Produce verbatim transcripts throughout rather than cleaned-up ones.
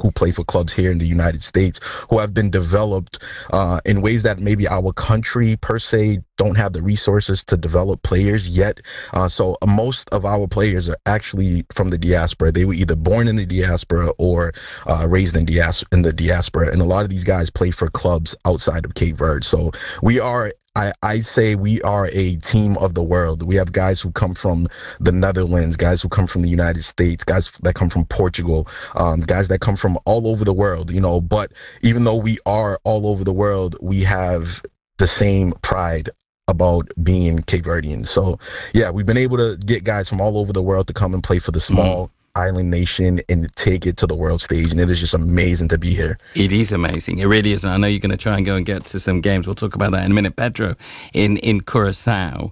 who play for clubs here in the United States who have been developed uh, in ways that maybe our country per se don't have the resources to develop players yet. Uh, so uh, most of our players are actually from the diaspora. They were either born in the diaspora or uh, raised in, dias- in the diaspora. And a lot of these guys play for clubs outside of Cape Verde. So we are I, I say we are a team of the world. We have guys who come from the Netherlands, guys who come from the United States, guys that come from Portugal, um, guys that come from all over the world, you know. But even though we are all over the world, we have the same pride about being Cape Verdean. So, yeah, we've been able to get guys from all over the world to come and play for the small mm. island nation and take it to the world stage, and it is just amazing to be here. It is amazing. It really is. And I know you're going to try and go and get to some games. We'll talk about that in a minute. Pedro, in, in Curacao,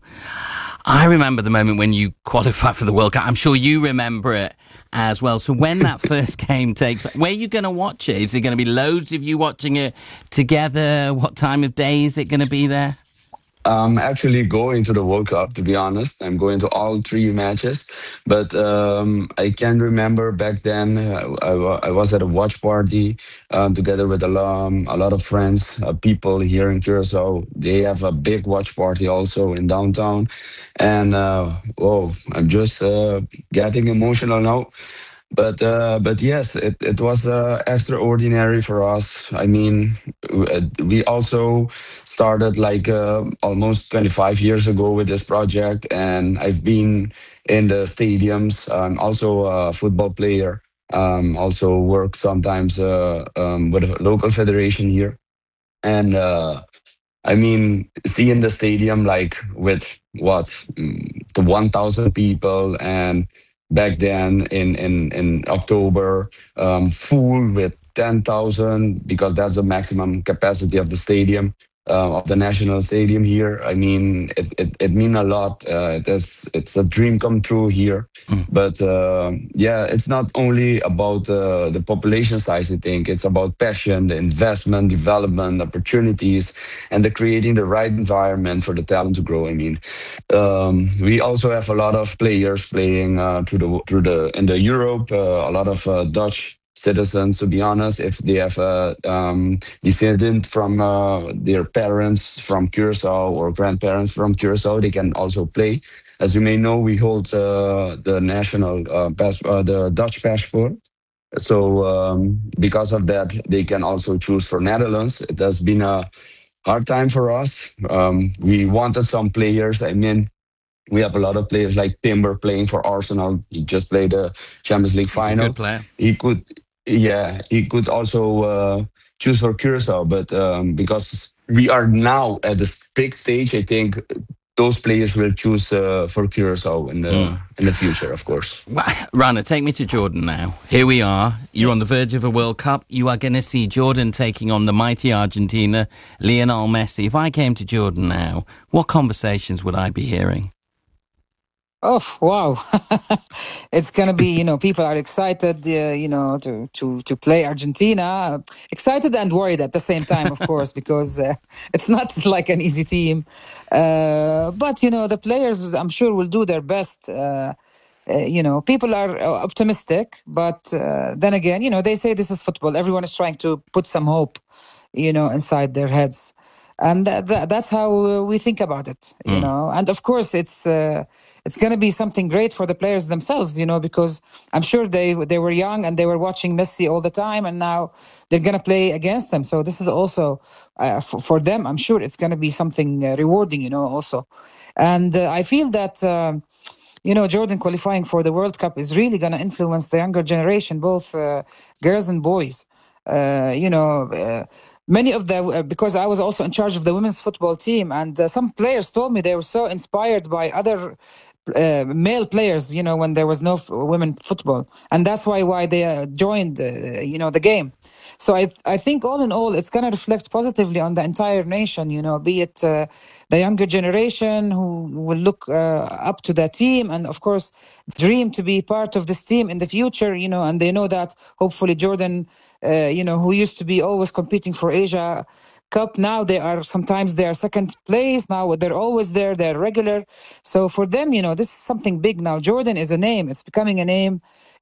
I remember the moment when you qualified for the World Cup. I'm sure you remember it as well. So when that first game takes place, where are you going to watch it? Is there going to be loads of you watching it together? What time of day is it going to be there? I'm actually going to the World Cup, to be honest. I'm going to all three matches. But um, I can remember back then, uh, I, I was at a watch party um, together with a lot, um, a lot of friends, uh, people here in Curacao. They have a big watch party also in downtown. And, uh, whoa, I'm just uh, getting emotional now. But uh, but yes, it, it was uh, extraordinary for us. I mean, we also started like uh, almost twenty-five years ago with this project, and I've been in the stadiums. I'm also a football player. Um, also work sometimes uh, um, with a local federation here, and uh, I mean, seeing the stadium like with what the one thousand people and. Back then in, in, in October, um, full with ten thousand because that's the maximum capacity of the stadium, uh, of the national stadium here. I mean, it, it, it means a lot. Uh, it is, it's a dream come true here. Mm. But uh, yeah, it's not only about uh, the population size, I think. It's about passion, the investment, development, opportunities, and the creating the right environment for the talent to grow. I mean, um, we also have a lot of players playing uh, through the through the in the Europe. Uh, a lot of uh, Dutch citizens, to be honest, if they have a um, descendant from uh, their parents from Curacao or grandparents from Curacao, they can also play. As you may know, we hold uh, the national uh, pass, uh, the Dutch passport. So um, because of that, they can also choose for Netherlands. It has been a hard time for us. Um, we wanted some players. I mean, we have a lot of players like Timber playing for Arsenal. He just played the Champions League He's final. A good player. He could, yeah, he could also uh, choose for Curacao, but um, because we are now at the big stage, I think those players will choose uh, for Curacao in the mm. in the future, of course. Well, Rana, take me to Jordan now. Here we are. You're on the verge of a World Cup. You are going to see Jordan taking on the mighty Argentina, Lionel Messi. If I came to Jordan now, what conversations would I be hearing? Oh, wow. It's going to be, you know, people are excited, uh, you know, to, to, to play Argentina. Excited and worried at the same time, of course, because uh, it's not like an easy team. Uh, but, you know, the players, I'm sure, will do their best. Uh, uh, you know, people are optimistic. But uh, then again, you know, they say this is football. Everyone is trying to put some hope, you know, inside their heads. And th- th- that's how we think about it, you mm. know. And, of course, it's... Uh, It's going to be something great for the players themselves, you know, because I'm sure they they were young and they were watching Messi all the time, and now they're going to play against him. So this is also, uh, for, for them, I'm sure it's going to be something uh, rewarding, you know, also. And uh, I feel that, um, you know, Jordan qualifying for the World Cup is really going to influence the younger generation, both uh, girls and boys. Uh, you know, uh, many of the, uh, because I was also in charge of the women's football team, and uh, some players told me they were so inspired by other Uh, male players, you know, when there was no f- women football, and that's why why they uh, joined, uh, you know, the game. So I I think all in all, it's going to reflect positively on the entire nation, you know, be it uh, the younger generation who will look uh, up to that team, and of course dream to be part of this team in the future, you know, and they know that hopefully Jordan, uh, you know, who used to be always competing for Asia Cup, now they are sometimes they are second place. Now they're always there, they're regular. So for them, you know, this is something big now. Jordan is a name, it's becoming a name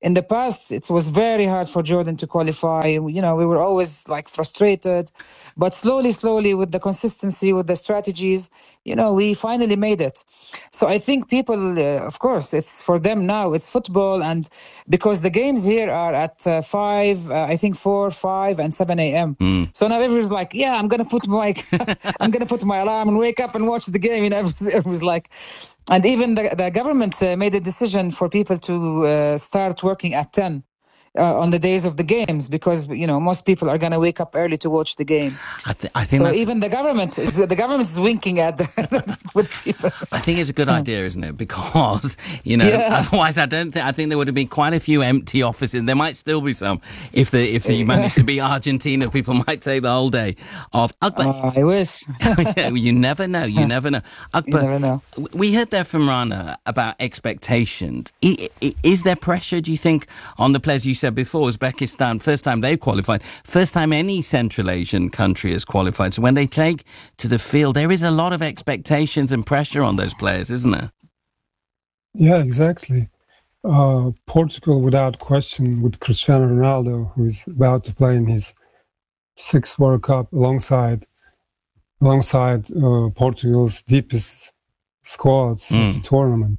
in the past, it was very hard for Jordan to qualify. You know, we were always like frustrated, but slowly, slowly, with the consistency, with the strategies, you know, we finally made it. So I think people, uh, of course, it's for them now. It's football, and because the games here are at uh, five, uh, I think four, five, and seven a m. Mm. So now everyone's like, yeah, I'm gonna put my, I'm gonna put my alarm and wake up and watch the game. You know, everyone's like. And even the, the government uh, made a decision for people to uh, start working at ten uh, on the days of the games, because, you know, most people are going to wake up early to watch the game. I, th- I think so that's... even the government, the government is winking at the, with people. I think it's a good idea, isn't it? Because, you know, yeah. otherwise I don't think, I think there would have been quite a few empty offices. There might still be some. If the if you managed to beat Argentina, people might take the whole day off. Akbar, uh, I wish. yeah, you never know. You never know. Akbar, you never know. We heard there from Rana about expectations. Is there pressure, do you think, on the players? You said before, Uzbekistan, first time they've qualified, first time any Central Asian country has qualified. So when they take to the field, there is a lot of expectations and pressure on those players, isn't there? Yeah, exactly. Uh, Portugal, without question, with Cristiano Ronaldo, who is about to play in his sixth World Cup alongside alongside uh, Portugal's deepest squads mm. of the tournament.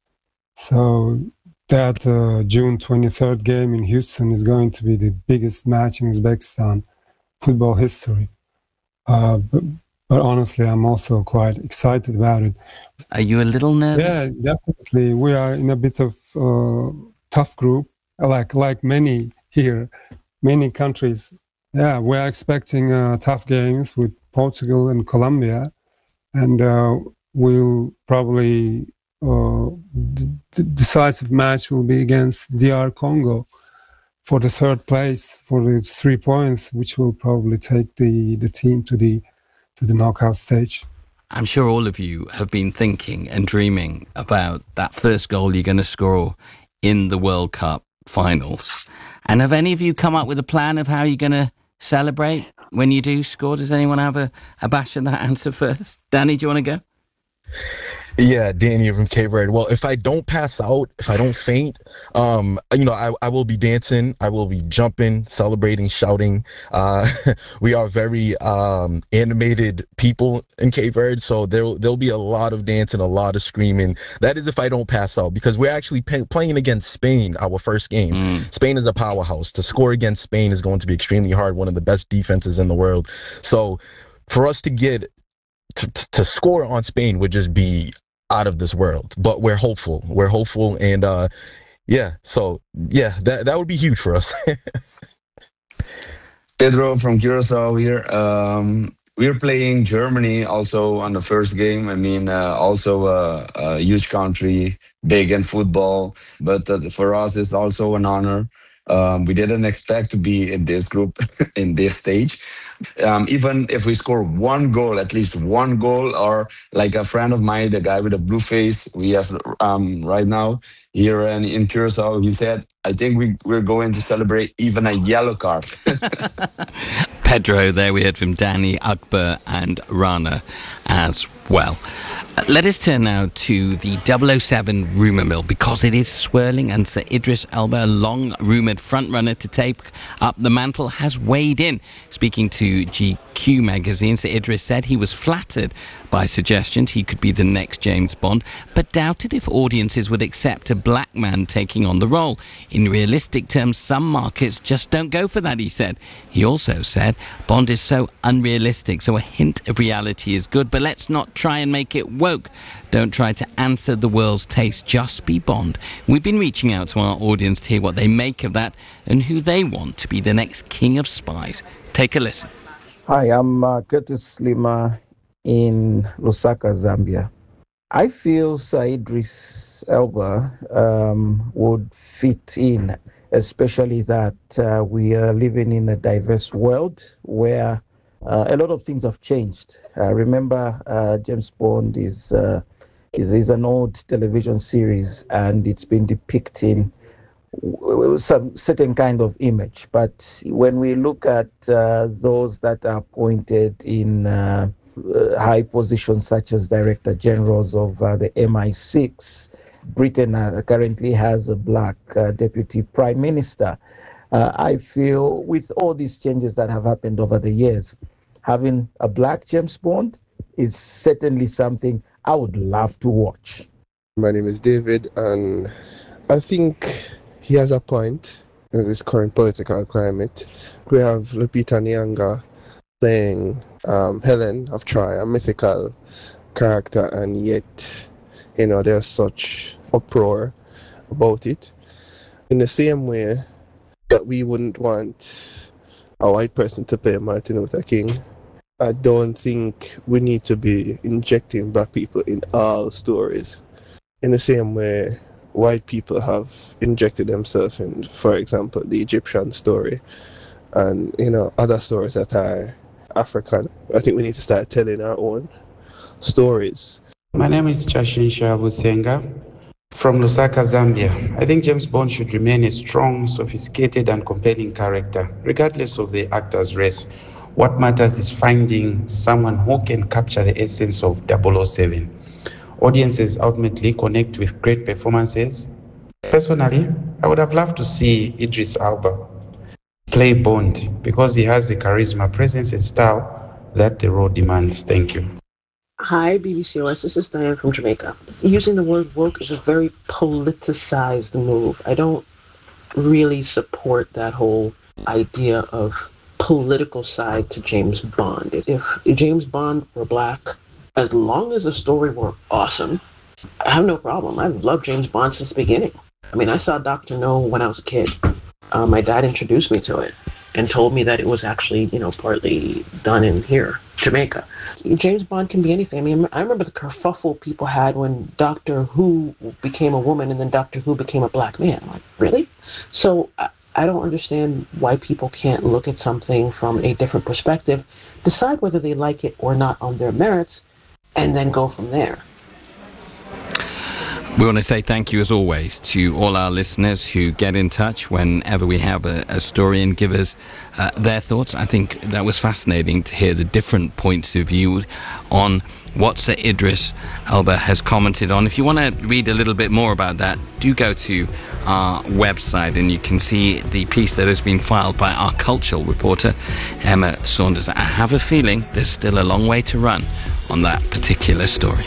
So that uh, June twenty-third game in Houston is going to be the biggest match in Uzbekistan football history. Uh, but, but honestly, I'm also quite excited about it. Are you a little nervous? Yeah, definitely. We are in a bit of uh, tough group, like like many here, many countries. Yeah, we're expecting uh, tough games with Portugal and Colombia, and uh, we'll probably uh, the decisive match will be against D R Congo for the third place, for the three points, which will probably take the, the team to the to the knockout stage. I'm sure all of you have been thinking and dreaming about that first goal you're going to score in the World Cup finals. And have any of you come up with a plan of how you're going to celebrate when you do score? Does anyone have a, a bash at that answer first? Danny, do you want to go? Yeah, Danny from Cape Verde. Well, if I don't pass out, if I don't faint, um, you know, I, I will be dancing. I will be jumping, celebrating, shouting. Uh, we are very um, animated people in Cape Verde, so there'll there'll be a lot of dancing, a lot of screaming. That is if I don't pass out, because we're actually pay- playing against Spain, our first game. Mm. Spain is a powerhouse. To score against Spain is going to be extremely hard, one of the best defenses in the world. So for us to get To, to score on Spain would just be out of this world, but we're hopeful. We're hopeful, and uh, yeah. So yeah, that that would be huge for us. Pedro from Curacao here. Um, we're playing Germany also on the first game. I mean, uh, also a, a huge country, big in football, but uh, for us it's also an honor. Um, we didn't expect to be in this group in this stage. Um, even if we score one goal, at least one goal, or like a friend of mine, the guy with the blue face we have um, right now here in, in Curacao, he said, I think we, we're going to celebrate even a yellow card. Pedro, there we heard from Danny, Akbar and Rana as well. Uh, let us turn now to the double oh seven rumour mill, because it is swirling, and Sir Idris Elba, a long-rumoured frontrunner to take up the mantle, has weighed in. Speaking to G Q magazine, Sir Idris said he was flattered by suggestions he could be the next James Bond, but doubted if audiences would accept a black man taking on the role. In realistic terms, some markets just don't go for that, he said. He also said Bond is so unrealistic, so a hint of reality is good, but let's not try and make it woke. Don't try to answer the world's taste, just be Bond. We've been reaching out to our audience to hear what they make of that and who they want to be the next king of spies. Take a listen. Hi, I'm uh, Curtis Lima in Lusaka, Zambia. I feel Sir Idris Elba um, would fit in, especially that uh, we are living in a diverse world where uh, a lot of things have changed. Uh, remember, uh, James Bond is, uh, is is an old television series, and it's been depicting some certain kind of image. But when we look at uh, those that are appointed in uh, uh, high positions, such as director generals of uh, the M I six, Britain uh, currently has a black uh, deputy prime minister. Uh, I feel with all these changes that have happened over the years, having a black James Bond is certainly something I would love to watch. My name is David, and I think he has a point in this current political climate. We have Lupita Nyong'o playing um, Helen of Troy, a mythical character, and yet, you know, there's such uproar about it. In the same way that we wouldn't want a white person to play Martin Luther King, I don't think we need to be injecting black people in all stories. In the same way, white people have injected themselves in, for example, the Egyptian story, and, you know, other stories that are African. I think we need to start telling our own stories. My name is Chashinsha Busenga from Lusaka, Zambia. I think James Bond should remain a strong, sophisticated, and compelling character, regardless of the actor's race. What matters is finding someone who can capture the essence of double oh seven. Audiences ultimately connect with great performances. Personally, I would have loved to see Idris Elba play Bond because he has the charisma, presence, and style that the role demands. Thank you. Hi, B B C O S. This is Diane from Jamaica. Using the word woke is a very politicized move. I don't really support that whole idea of political side to James Bond. If James Bond were black, as long as the story were awesome, I have no problem. I've loved James Bond since the beginning. I mean, I saw Doctor No when I was a kid. Uh, my dad introduced me to it and told me that it was actually, you know, partly done in here, Jamaica. James Bond can be anything. I mean, I remember the kerfuffle people had when Doctor Who became a woman and then Doctor Who became a black man. I'm like, really? So I, I don't understand why people can't look at something from a different perspective, decide whether they like it or not on their merits, and then go from there. We want to say thank you, as always, to all our listeners who get in touch whenever we have a, a story and give us uh, their thoughts. I think that was fascinating to hear the different points of view on what Sir Idris Elba has commented on. If you want to read a little bit more about that, do go to our website and you can see the piece that has been filed by our cultural reporter, Emma Saunders. I have a feeling there's still a long way to run on that particular story.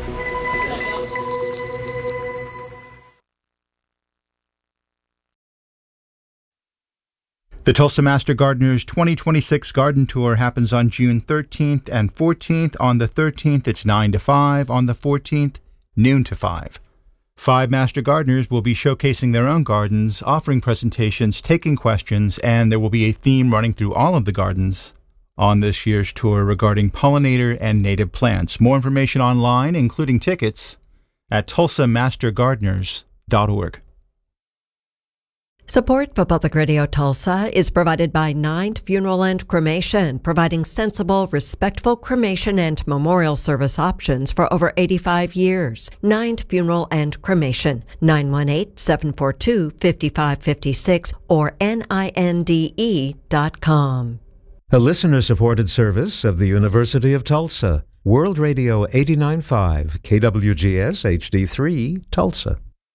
The Tulsa Master Gardeners twenty twenty-six Garden Tour happens on June thirteenth and fourteenth. On the thirteenth, it's nine to five. On the fourteenth, noon to five. Five Master Gardeners will be showcasing their own gardens, offering presentations, taking questions, and there will be a theme running through all of the gardens on this year's tour regarding pollinator and native plants. More information online, including tickets, at tulsa master gardeners dot org. Support for Public Radio Tulsa is provided by Nine Funeral and Cremation, providing sensible, respectful cremation and memorial service options for over eighty-five years. Nine Funeral and Cremation, nine one eight, seven four two, five five five six or N I N D E dot com. A listener-supported service of the University of Tulsa. World Radio eighty-nine point five, K W G S H D three, Tulsa.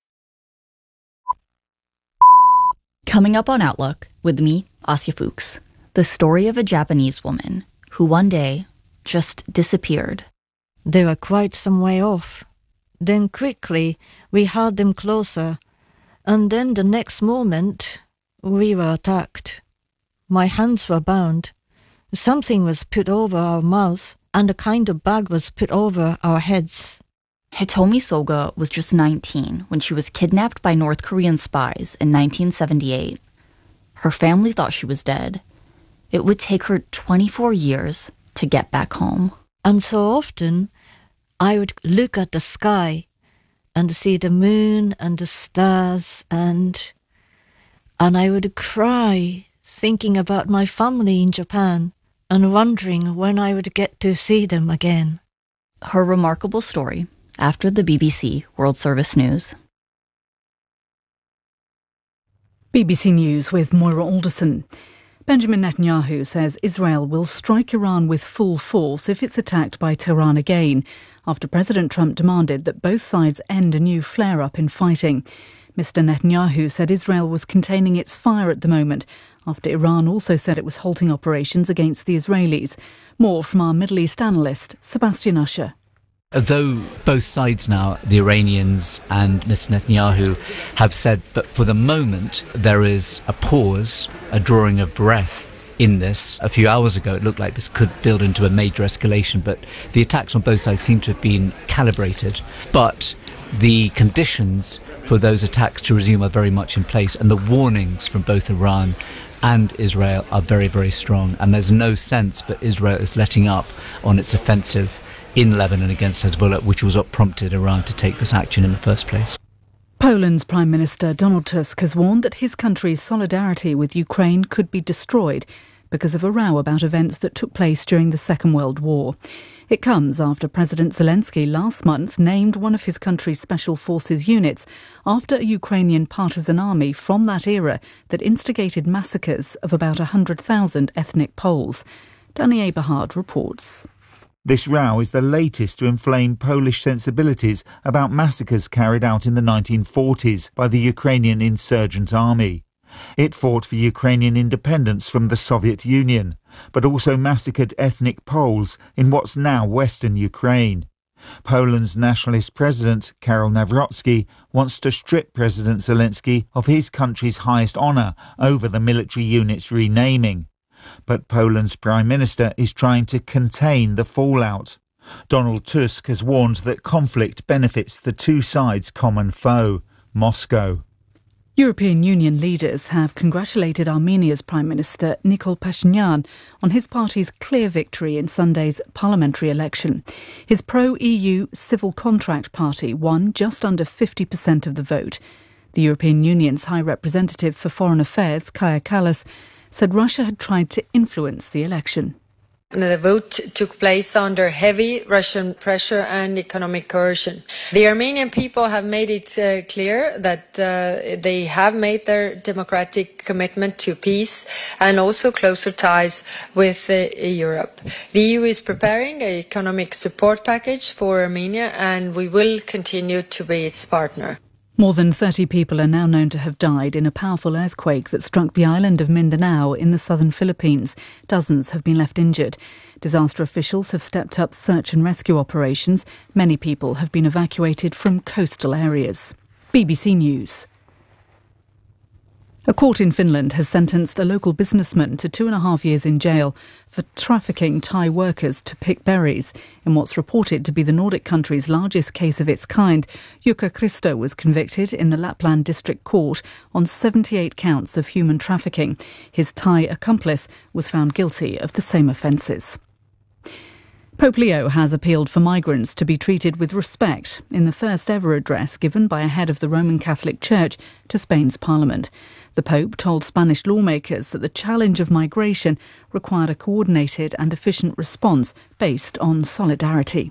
Coming up on Outlook with me, Asya Fuchs, the story of a Japanese woman who one day just disappeared. They were quite some way off. Then quickly we heard them closer, and then the next moment we were attacked. My hands were bound. Something was put over our mouths, and a kind of bag was put over our heads. Hitomi Soga was just nineteen when she was kidnapped by North Korean spies in nineteen seventy-eight. Her family thought she was dead. It would take her twenty-four years to get back home. And so often, I would look at the sky and see the moon and the stars, and and I would cry thinking about my family in Japan and wondering when I would get to see them again. Her remarkable story after the B B C World Service News. B B C News with Moira Alderson. Benjamin Netanyahu says Israel will strike Iran with full force if it's attacked by Tehran again, after President Trump demanded that both sides end a new flare-up in fighting. Mister Netanyahu said Israel was containing its fire at the moment, after Iran also said it was halting operations against the Israelis. More from our Middle East analyst, Sebastian Usher. Though both sides now, the Iranians and Mister Netanyahu, have said that for the moment there is a pause, a drawing of breath in this. A few hours ago it looked like this could build into a major escalation, but the attacks on both sides seem to have been calibrated. But the conditions for those attacks to resume are very much in place, and the warnings from both Iran and Israel are very, very strong. And there's no sense that Israel is letting up on its offensive in Lebanon against Hezbollah, which was what prompted Iran to take this action in the first place. Poland's Prime Minister Donald Tusk has warned that his country's solidarity with Ukraine could be destroyed because of a row about events that took place during the Second World War. It comes after President Zelensky last month named one of his country's special forces units after a Ukrainian partisan army from that era that instigated massacres of about one hundred thousand ethnic Poles. Danny Eberhard reports. This row is the latest to inflame Polish sensibilities about massacres carried out in the nineteen forties by the Ukrainian insurgent army. It fought for Ukrainian independence from the Soviet Union, but also massacred ethnic Poles in what's now Western Ukraine. Poland's nationalist president, Karol Nawrocki, wants to strip President Zelensky of his country's highest honour over the military unit's renaming. But Poland's Prime Minister is trying to contain the fallout. Donald Tusk has warned that conflict benefits the two sides' common foe, Moscow. European Union leaders have congratulated Armenia's Prime Minister Nikol Pashinyan on his party's clear victory in Sunday's parliamentary election. His pro-E U Civil Contract Party won just under fifty percent of the vote. The European Union's High Representative for Foreign Affairs, Kaja Kallas, said Russia had tried to influence the election. The vote took place under heavy Russian pressure and economic coercion. The Armenian people have made it uh, clear that uh, they have made their democratic commitment to peace and also closer ties with uh, Europe. The E U is preparing an economic support package for Armenia, and we will continue to be its partner. More than thirty people are now known to have died in a powerful earthquake that struck the island of Mindanao in the southern Philippines. Dozens have been left injured. Disaster officials have stepped up search and rescue operations. Many people have been evacuated from coastal areas. B B C News. A court in Finland has sentenced a local businessman to two and a half years in jail for trafficking Thai workers to pick berries. In what's reported to be the Nordic country's largest case of its kind, Jukka Christo was convicted in the Lapland District Court on seventy-eight counts of human trafficking. His Thai accomplice was found guilty of the same offences. Pope Leo has appealed for migrants to be treated with respect in the first ever address given by a head of the Roman Catholic Church to Spain's Parliament. The Pope told Spanish lawmakers that the challenge of migration required a coordinated and efficient response based on solidarity.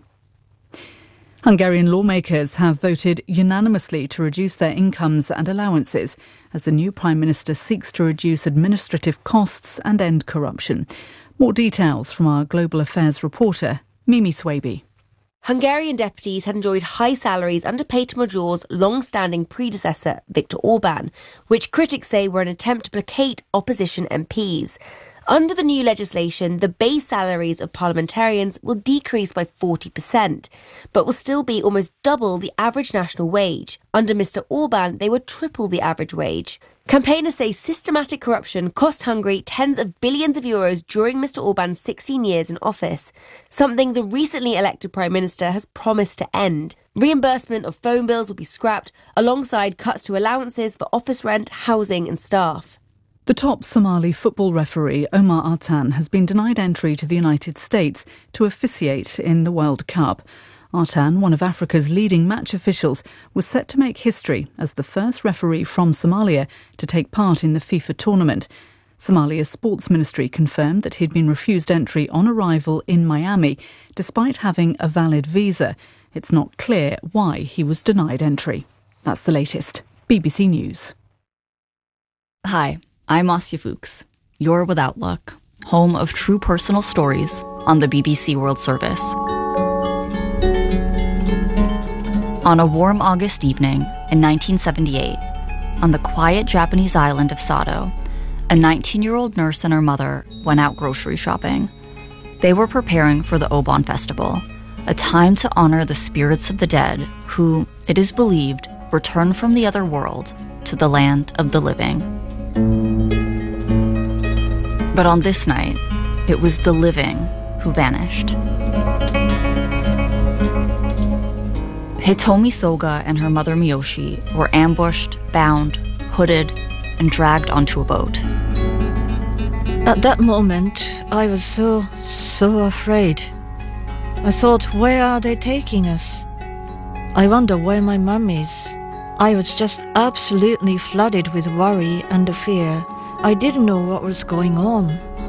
Hungarian lawmakers have voted unanimously to reduce their incomes and allowances as the new Prime Minister seeks to reduce administrative costs and end corruption. More details from our Global Affairs reporter, Mimi Swaby. Hungarian deputies had enjoyed high salaries under Peter Major's long-standing predecessor, Viktor Orban, which critics say were an attempt to placate opposition M Ps. Under the new legislation, the base salaries of parliamentarians will decrease by forty percent, but will still be almost double the average national wage. Under Mister Orban, they would triple the average wage. Campaigners say systematic corruption cost Hungary tens of billions of euros during Mister Orban's sixteen years in office, something the recently elected Prime Minister has promised to end. Reimbursement of phone bills will be scrapped, alongside cuts to allowances for office rent, housing and staff. The top Somali football referee, Omar Artan, has been denied entry to the United States to officiate in the World Cup. Artan, one of Africa's leading match officials, was set to make history as the first referee from Somalia to take part in the FIFA tournament. Somalia's sports ministry confirmed that he'd been refused entry on arrival in Miami, despite having a valid visa. It's not clear why he was denied entry. That's the latest. B B C News. Hi, I'm Marcia Fuchs. You're with Outlook, home of true personal stories on the B B C World Service. On a warm August evening in nineteen seventy-eight, on the quiet Japanese island of Sado, a nineteen-year-old nurse and her mother went out grocery shopping. They were preparing for the Obon Festival, a time to honor the spirits of the dead who, it is believed, returned from the other world to the land of the living. But on this night, it was the living who vanished. Hitomi Soga and her mother Miyoshi were ambushed, bound, hooded, and dragged onto a boat. At that moment, I was so, so afraid. I thought, where are they taking us? I wonder where my mum is. I was just absolutely flooded with worry and fear. I didn't know what was going on.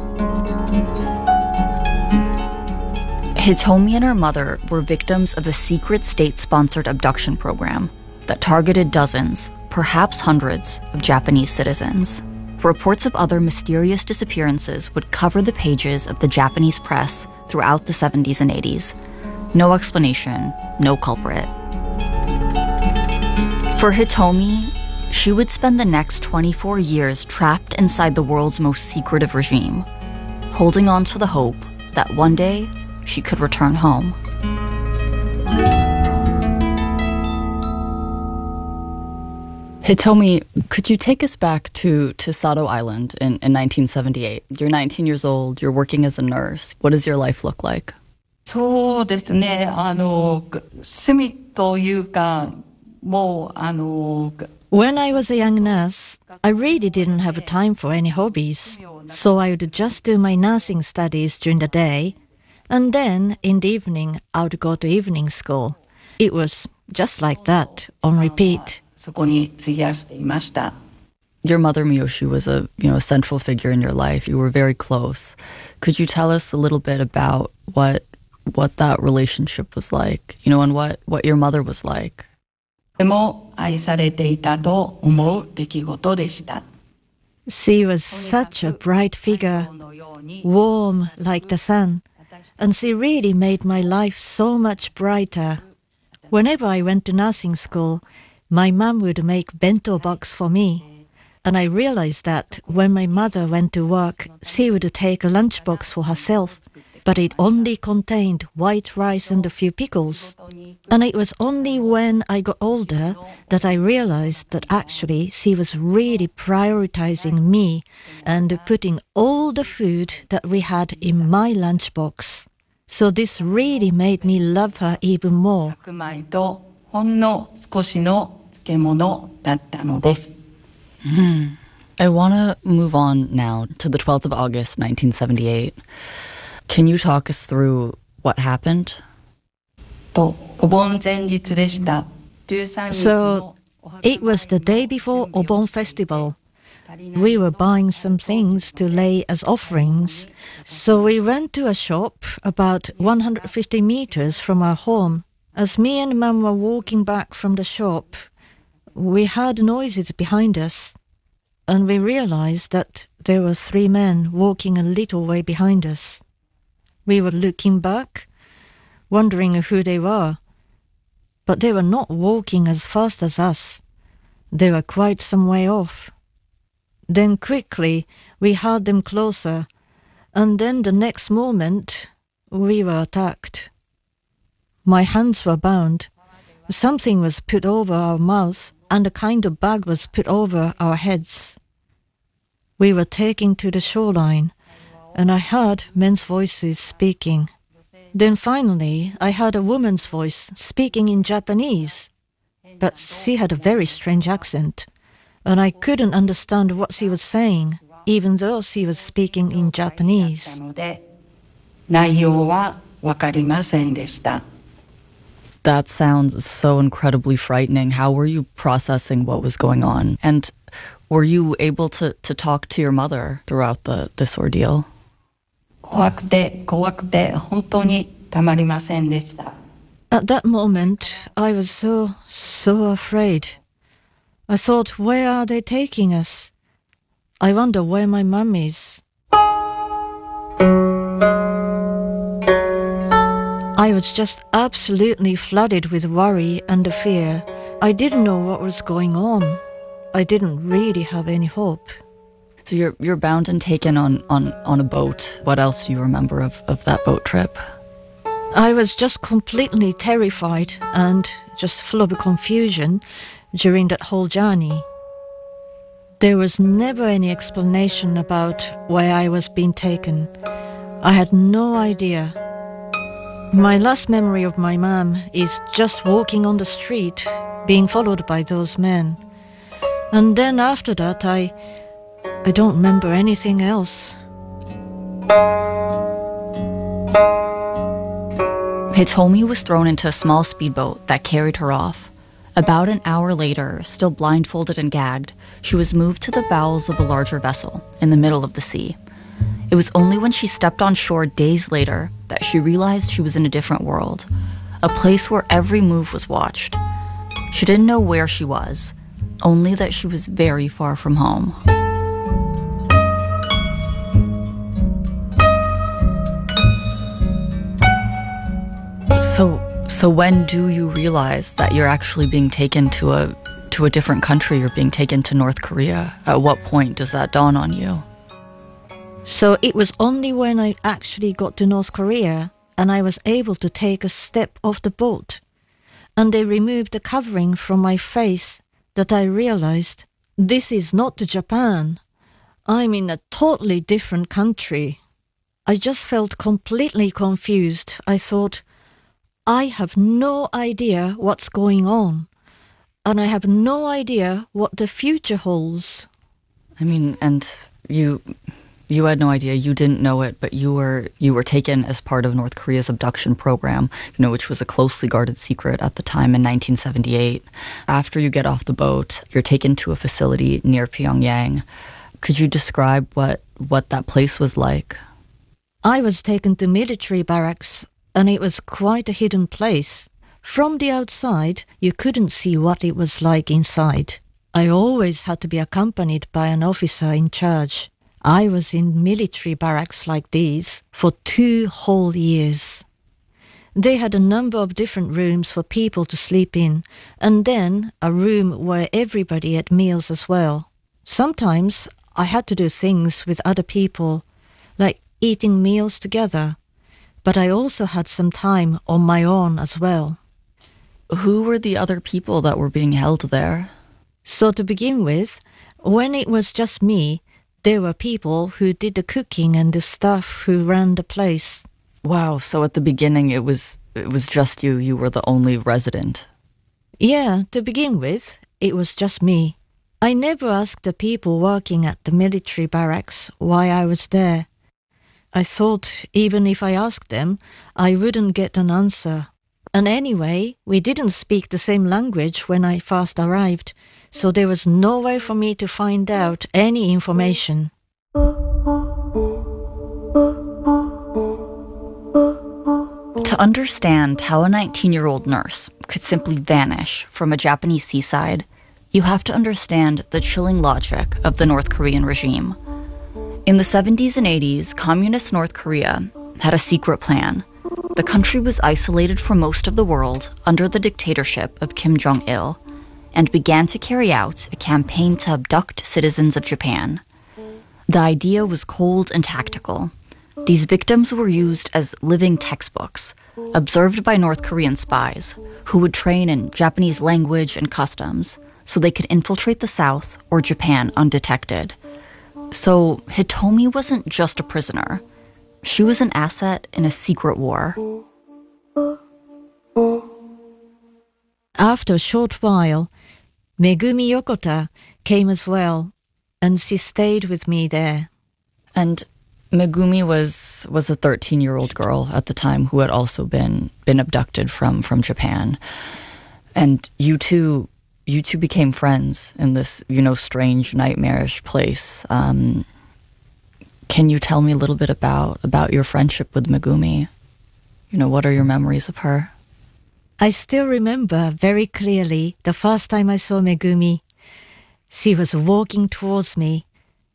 Hitomi and her mother were victims of a secret state-sponsored abduction program that targeted dozens, perhaps hundreds, of Japanese citizens. Reports of other mysterious disappearances would cover the pages of the Japanese press throughout the seventies and eighties. No explanation, no culprit. For Hitomi, she would spend the next twenty-four years trapped inside the world's most secretive regime, holding on to the hope that one day she could return home. Hitomi, could you take us back to, to Sado Island in, in nineteen seventy-eight? You're nineteen years old, you're working as a nurse. What does your life look like? そうですね。あの、趣味というか、もう、あの、 When I was a young nurse, I really didn't have time for any hobbies. So I would just do my nursing studies during the day, and then in the evening I would go to evening school. It was just like that, on repeat. そこに費やしていました。 Your mother Miyoshi was a, you know, a central figure in your life. You were very close. Could you tell us a little bit about what what that relationship was like, you know, and what, what your mother was like? とても愛されていたと思う出来事でした。 She was such a bright figure, warm like the sun, and she really made my life so much brighter. Whenever I went to nursing school, my mum would make bento box for me, and I realized that when my mother went to work, she would take a lunchbox for herself, but it only contained white rice and a few pickles. And it was only when I got older that I realized that actually she was really prioritizing me and putting all the food that we had in my lunchbox. So this really made me love her even more. 白米とほんの少しの漬物だったのです。 Hmm. I want to move on now to the twelfth of August, nineteen seventy-eight. Can you talk us through what happened? と、お盆前日でした。じゅうさんにちの So it was the day before Obon Festival. We were buying some things to lay as offerings, so we went to a shop about one hundred fifty meters from our home. As me and Mum were walking back from the shop, we heard noises behind us, and we realized that there were three men walking a little way behind us. We were looking back, wondering who they were, but they were not walking as fast as us. They were quite some way off. Then quickly we heard them closer, and then the next moment we were attacked. My hands were bound. Something was put over our mouth, and a kind of bag was put over our heads. We were taken to the shoreline, and I heard men's voices speaking. Then finally I heard a woman's voice speaking in Japanese, but she had a very strange accent, and I couldn't understand what she was saying, even though she was speaking in Japanese. 内容はわかりませんでした。 That sounds so incredibly frightening. How were you processing what was going on? And were you able to, to talk to your mother throughout the, this ordeal? 怖くて怖くて本当にたまりませんでした。 At that moment, I was so, so afraid. I thought, where are they taking us? I wonder where my mum is. I was just absolutely flooded with worry and fear. I didn't know what was going on. I didn't really have any hope. So you're you're bound and taken on, on, on a boat. What else do you remember of, of that boat trip? I was just completely terrified and just full of confusion during that whole journey. There was never any explanation about why I was being taken. I had no idea. My last memory of my mom is just walking on the street, being followed by those men. And then after that, I, I don't remember anything else. Hitomi was thrown into a small speedboat that carried her off. About an hour later, still blindfolded and gagged, she was moved to the bowels of a larger vessel in the middle of the sea. It was only when she stepped on shore days later that she realized she was in a different world, a place where every move was watched. She didn't know where she was, only that she was very far from home. So, so when do you realize that you're actually being taken to a to a different country? You're being taken to North Korea. At what point does that dawn on you? So it was only when I actually got to North Korea and I was able to take a step off the boat and they removed the covering from my face that I realized this is not Japan. I'm in a totally different country. I just felt completely confused. I thought, I have no idea what's going on and I have no idea what the future holds. I mean, and you... You had no idea, you didn't know it, but you were you were taken as part of North Korea's abduction program, you know, which was a closely guarded secret at the time in nineteen seventy-eight. After you get off the boat, you're taken to a facility near Pyongyang. Could you describe what, what that place was like? I was taken to military barracks, and it was quite a hidden place. From the outside, you couldn't see what it was like inside. I always had to be accompanied by an officer in charge. I was in military barracks like these for two whole years. They had a number of different rooms for people to sleep in, and then a room where everybody had meals as well. Sometimes I had to do things with other people, like eating meals together, but I also had some time on my own as well. Who were the other people that were being held there? So to begin with, when it was just me, there were people who did the cooking and the staff who ran the place. Wow, so at the beginning it was it was just you, you were the only resident. Yeah, to begin with, it was just me. I never asked the people working at the military barracks why I was there. I thought even if I asked them, I wouldn't get an answer. And anyway, we didn't speak the same language when I first arrived, so there was no way for me to find out any information. To understand how a nineteen-year-old nurse could simply vanish from a Japanese seaside, you have to understand the chilling logic of the North Korean regime. In the seventies and eighties, communist North Korea had a secret plan. The country was isolated from most of the world under the dictatorship of Kim Jong-il and began to carry out a campaign to abduct citizens of Japan. The idea was cold and tactical. These victims were used as living textbooks, observed by North Korean spies, who would train in Japanese language and customs so they could infiltrate the South or Japan undetected. So Hitomi wasn't just a prisoner. She was an asset in a secret war. After a short while, Megumi Yokota came as well, and she stayed with me there. And Megumi was was a thirteen-year-old girl at the time who had also been been abducted from, from Japan. And you two you two became friends in this, you know, strange, nightmarish place. Um, can you tell me a little bit about, about your friendship with Megumi? You know, what are your memories of her? I still remember very clearly the first time I saw Megumi. She was walking towards me,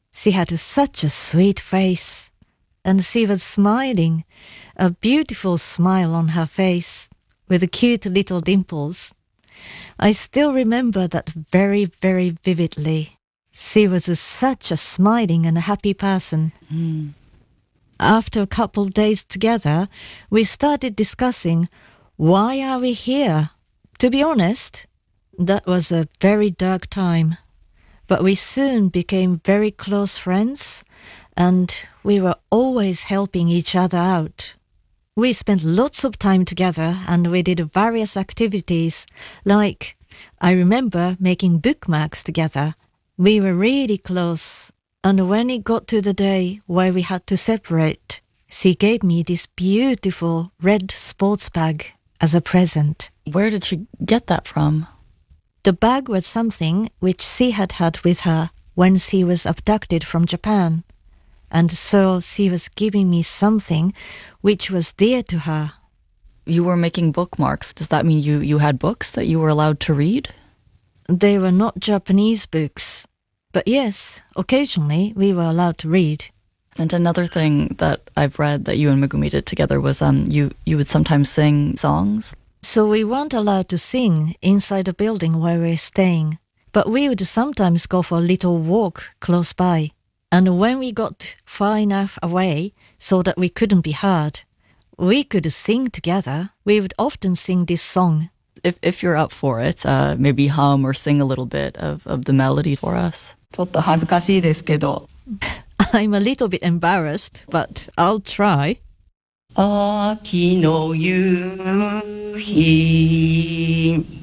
She had such a sweet face, and she was smiling, a beautiful smile on her face, with cute little dimples. I still remember that very, very vividly. She was a, such a smiling and happy person. Mm. After a couple of days together, we started discussing, why are we here? To be honest, that was a very dark time. But we soon became very close friends, and we were always helping each other out. We spent lots of time together, and we did various activities, like, I remember making bookmarks together. We were really close, and when it got to the day where we had to separate, she gave me this beautiful red sports bag as a present. Where did she get that from? The bag was something which she had had with her when she was abducted from Japan, and so she was giving me something which was dear to her. You were making bookmarks. Does that mean you, you had books that you were allowed to read? They were not Japanese books, but yes, occasionally we were allowed to read. And another thing that I've read that you and Megumi did together was um you, you would sometimes sing songs. So we weren't allowed to sing inside the building where we were staying, but we would sometimes go for a little walk close by. And when we got far enough away so that we couldn't be heard, we could sing together. We would often sing this song. If if you're up for it, uh, maybe hum or sing a little bit of, of the melody for us. ちょっと恥ずかしいですけど。 I'm a little bit embarrassed, but I'll try. 秋の夕日